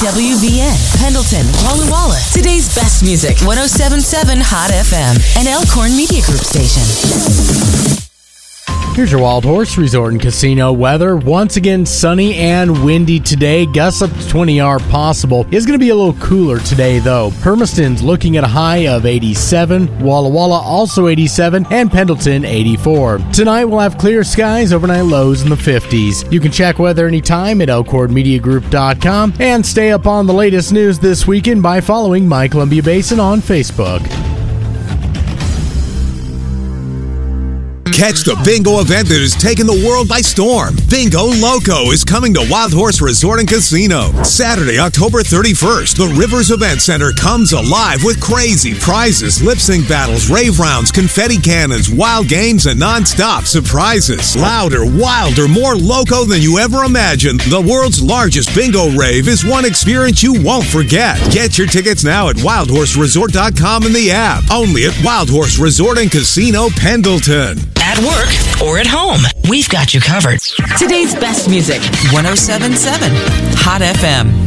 WVN, Pendleton, Walla Walla. Today's best music, 107.7 Hot FM, an Elkhorn Media Group station. Here's your Wild Horse Resort and Casino weather. Once again, sunny and windy today. Gusts up to 20 are possible. It's going to be a little cooler today, though. Hermiston's looking at a high of 87. Walla Walla also 87. And Pendleton 84. Tonight, we'll have clear skies, overnight lows in the 50s. You can check weather anytime at elkhornmediagroup.com and stay up on the latest news this weekend by following My Columbia Basin on Facebook. Catch the bingo event that has taken the world by storm. Bingo Loco is coming to Wild Horse Resort and Casino. Saturday, October 31st, the Rivers Event Center comes alive with crazy prizes, lip-sync battles, rave rounds, confetti cannons, wild games, and non-stop surprises. Louder, wilder, more loco than you ever imagined. The world's largest bingo rave is one experience you won't forget. Get your tickets now at wildhorseresort.com in the app. Only at Wild Horse Resort and Casino, Pendleton. At work or at home, we've got you covered. Today's best music, 107.7 Hot FM.